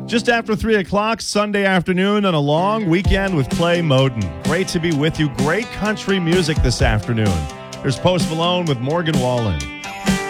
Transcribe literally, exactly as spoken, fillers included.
Just after three o'clock, Sunday afternoon on a long weekend with Clay Moden. Great to be with you. Great country music this afternoon. There's Post Malone with Morgan Wallen.